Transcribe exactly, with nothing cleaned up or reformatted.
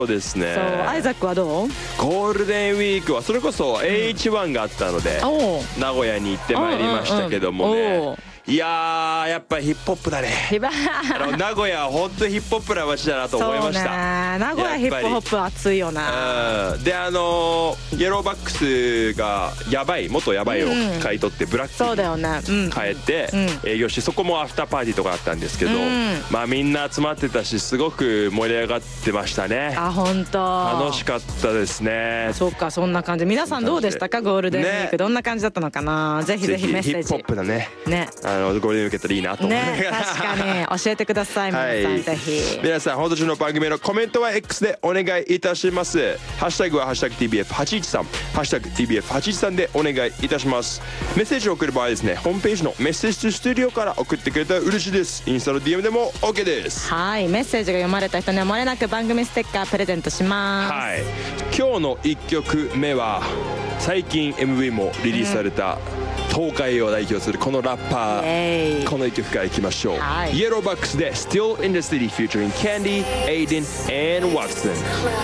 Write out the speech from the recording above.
そうですね。 そうアイザックはどう？ ゴールデンウィークはそれこそ エーエイチワン があったので、 お名古屋に行ってまいりましたけどもうんうんうんおね。いやーやっぱヒップホップだね。あの名古屋は本当ヒップホップな街だなと思いました。 そうね、名古屋ヒップホップ熱いよな。 うんであのー、イエローバックスがやばい元やばいを買い取ってブラックそうだよね、うん、 変えてうん営業して、そこもアフターパーティーとかあったんですけど、 うん、 まあみんな集まってたしすごく盛り上がってましたね。 あ本当楽しかったですね。 そうか、そんな感じ。皆さんどうでしたかゴールデンウィーク、ね、どんな感じだったのかな。ぜひぜひメッセージヒップホップだねね、 あのゴールデンウィークやったらいいなと思ってね、確かに教えてください、皆さん、はい、ぜひ皆さん本日の番組のコメントは X でお願いいたします。ハッシュタグはハッシュタグ ティービーエフはちいちさん ハッシュタグ ティービーエフはちいちさんでお願いいたします。メッセージを送る場合はですね、ホームページのメッセージスタジオから送ってくれたら嬉しいです。インスタの ディーエム でも OK です。 はい、メッセージが読まれた人にはもれなく番組ステッカープレゼントします。 はい、今日のいっきょくめは最近 エムブイ もリリースされた、うん東海を代表するこのラッパー、このいっきょくからいきましょう。イエローバックスで Still in the City featuring Candy, Aiden and Watson。